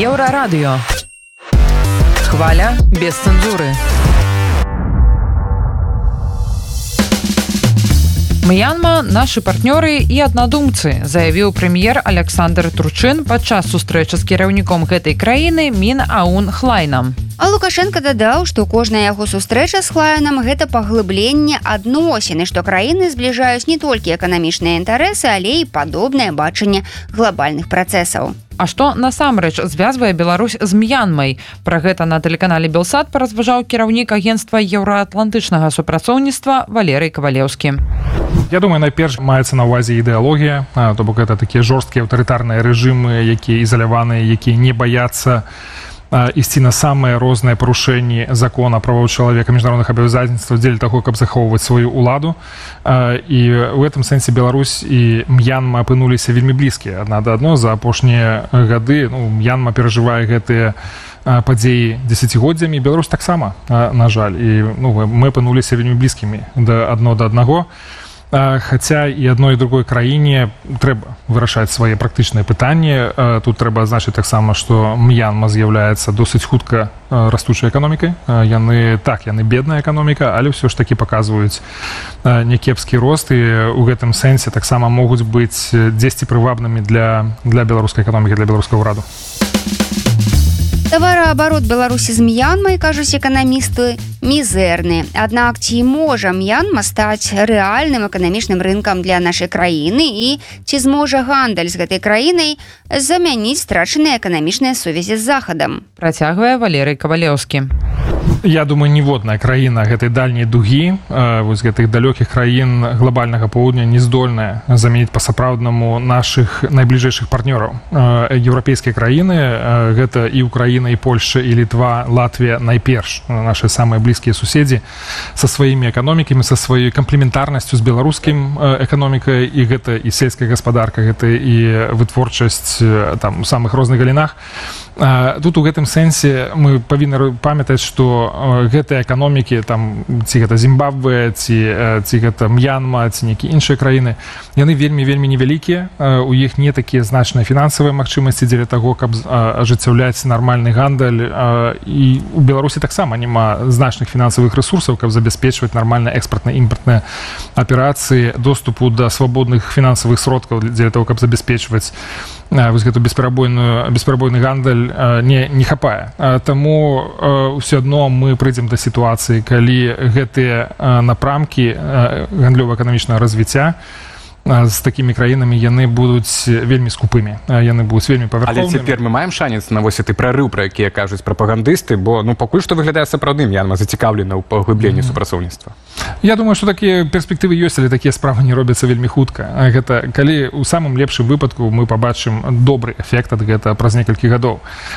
Еврорадио. Хваля без цензуры. Мьянма – наши партнеры и однодумцы, заявил премьер Александр Турчин падчас сустрэчы з кіраўніком гэтай краіны Мин Аун Хлайнам. А Лукашенко дадаў, што кожная яго сустрэча з Хлайнам – гэта паглыбленне адносін, і што краіны збліжаюць не толькі эканамічныя інтарэсы, але і падобнае бачанне глобальных працэсаў. А што насамрэч звязвае Беларусь з Мьянмай? Пра гэта на тэлеканале Белсат паразважаў кіраўнік агенцтва еўраатлантычнага супрацоўніцтва Валерый Ковалеўскі. Я думаю, найперш маецца на ўвазе ідэалогія, то бок гэта такія жорсткія аўтарытарныя рэжымы, якія ізаляваныя, якія не баяцца ісці на самыя розныя парушэнні закона, правоў чалавека, міжнародных абавязацельстваў дзеля таго, каб захоўваць сваю ўладу. І ў гэтым сэнсе Беларусь і Мьянма апынуліся вельмі блізкія адна да адно. За апошнія гады Мьянма перажывае гэтыя падзеі дзесяцігоддзямі, Беларусь таксама, на жаль. І мы апынуліся вельмі блізкімі адно да аднаго. Хаця і адной і другой краіне трэба вырашаць свае практычныя пытанні. Тут трэба адзначыць таксама, што Мьянма з'яўляецца досыць хутка растучай эканомікай. Яны бедная эканоміка, але ўсё ж такі паказваюць някепскі рост, і ў гэтым сэнсе таксама могуць быць дзесьці прывабнымі для беларускай эканомікі, для беларускага ўраду. Тавараабарот Беларусі з Мьянмай, кажуць эканамісты, мізэрны. Аднак ці можа Мьянма стаць рэальным эканамічным рынкам для нашай краіны, і ці зможа гандаль з гэтай краінай замяніць страчаныя эканамічныя сувязі з Захадам? Працягвае Валерый Ковалеўскі. Я думаю, ніводная краіна гэтай дальняй дугі, вось гэтых далёкіх краін глобальнага поўдня не здольная замяніць па-сапраўднаму нашых найбліжэйшых партнёраў. Еўрапейскія краіны, гэта і Украіна, і Польшча, і Літва, Латвія, найперш наши самыя блізкія суседзі са сваімі эканомікамі, са сваёй камплементарнасцю з беларускім эканомікай, і гэта і сельская гаспадарка, гэта і вытворчасць там у самых розных галінах. Тут у гэтым сэнсе мы павінны памятаць, што гэтыя эканомікі, там, ці гэта Зімбабве, ці гэта Мьянма, ці нейкія іншыя краіны, яны вельмі невялікія, у іх не такія значныя фінансавыя магчымасці дзеля таго, каб ажыццяўляць нармальны гандаль, і у Беларусі таксама няма значных фінансавых рэсурсаў, каб забяспечваць нармальныя экспартна-імпартныя аперацыі, доступу да свабодных фінансавых сродкаў дзеля таго, каб забяспечваць вось гэту бесперабойны гандаль не хапае. Таму ўсё адно мы прыйдзем да сітуацыі, калі гэтыя напрамкі гандлёва-эканамічнага развіцця з такімі краінамі яны будуць вельмі скупымі, яны будуць вельмі павярхоўнымі. Але цяпер мы маем шанец на вось гэты прарыў, пра які кажуць прапагандысты, бо пакуль што выглядае сапраўды Мьянма зацікаўлена ў паглыбленні супрацоўніцтва. Я думаю, што такія перспектывы ёсць, але такія справы не робяцца вельмі хутка. Гэта калі ў самым лепшым выпадку мы пабачым добры эфект ад гэта праз некалькі гадоў.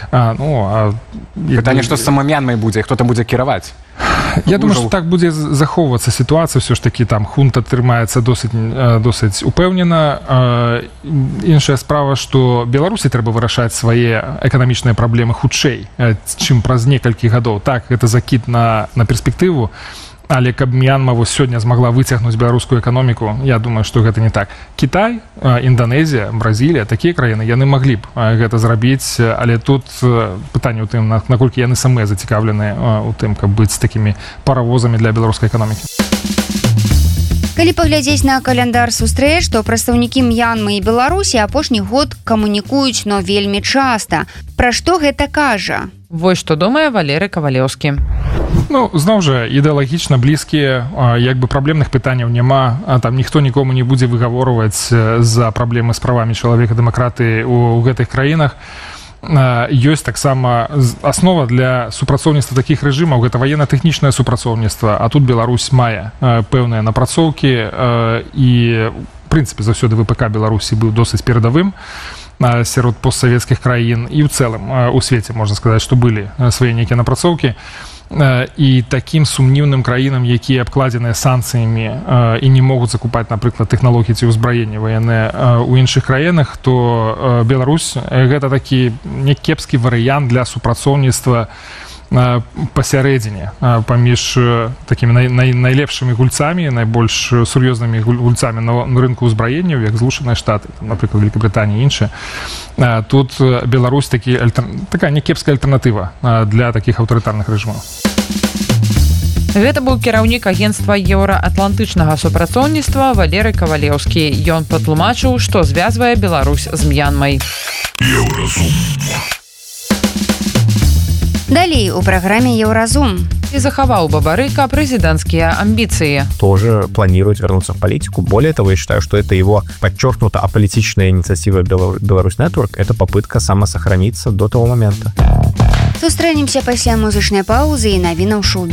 Пытанне, што з самой Мьянмай будзе, хто там будзе кіраваць? Я думаю, што так будзе захоўвацца сітуацыя, ўсё ж такі там хунта трымаецца досыць упэўнена. Іншая справа, што Беларусі трэба вырашаць свае эканамічныя праблемы хутчэй, чым праз некалькі гадоў. Так, гэта закід на перспектыву, але каб Мьянма вось сёння змагла выцягнуць беларускую эканоміку, я думаю, што гэта не так. Кітай, Інданезія, Бразілія, такія краіны, яны маглі б гэта зрабіць, але тут пытанне ў тым, наколькі яны самыя зацікаўленыя ў тым, каб быць такімі паравозамі для беларускай эканомікі. Калі паглядзець на каляндар сустрэч, то прадстаўнікі Мьянмы і Беларусі апошні год камунікуюць, но вельмі часта. Пра што гэта кажа? Вось што думае Валерый Ковалеўскі. Зноў жа, ідэалагічна блізкія, як бы праблемных пытанняў няма, там ніхто нікому не будзе выгаворваць за праблемы з правамі чалавека, дэмакратыі ў гэтых краінах. Ёсць таксама аснова для супрацоўніцтва такіх рэжымаў, гэта ваенна-тэхнічнае супрацоўніцтва, а тут Беларусь мае пэўныя напрацоўкі, і в прынцыпе заўсёды ВПК Беларусі быў досыць перадавым сярод постсавецкіх краін, і ў цэлым у свеце можна сказаць, што былі свае нейкія напрацоўкі. І такім сумнівным краінам, якія абкладзеныя санкцыямі і не могуць закупаць, напрыклад, тэхналогіі ці ўзбраенне ваеннае ў іншых краінах, то Беларусь гэта такі някепскі варыянт для супрацоўніцтва пасярэдзіне паміж такімі найлепшымі гульцамі, найбольш сур'ёзнымі гульцамі на рынку ўзбраенняў, як Злучаныя Штаты, напрыклад, Великабрытанія і іншыя. Тут Беларусь такая някепская альтэрнатыва для такіх аўтарытарных рэжымаў. Гэта быў кіраўнік агенцтва еўраатлантычнага супрацоўніцтва Валерый Кавалеўскі. Ён патлумачыў, што звязвае Беларусь з М'янмай. Далей у праграме «Еўразум». И захаваў Бабарыка президентские амбиции. Тоже планирует вернуться в политику. Более того, я считаю, что это его подчеркнуто аполитичная инициатива Беларусь Network. Это попытка самосохраниться до того момента. Сустрэнемся пасля музычнай паузы і навінаў шоу-бізнесу.